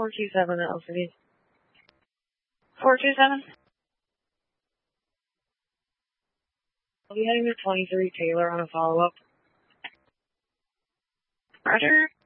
427 LCD. 427? I'll be heading to 23 Taylor on a follow-up. Roger.